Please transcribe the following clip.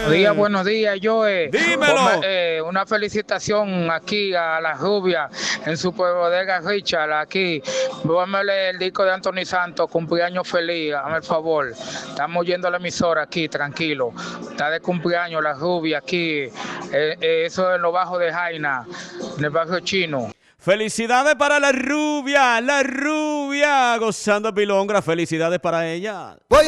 Buenos días, Joe. Dímelo. Una felicitación aquí a la rubia en su bodega Richard, aquí. Póngale el disco de Anthony Santos, cumpleaños feliz, hazme el favor. Estamos yendo a la emisora aquí, tranquilo. Está de cumpleaños la rubia aquí, eso en lo bajo de Jaina, en el barrio chino. Felicidades para la rubia, gozando pilongra. Felicidades para ella.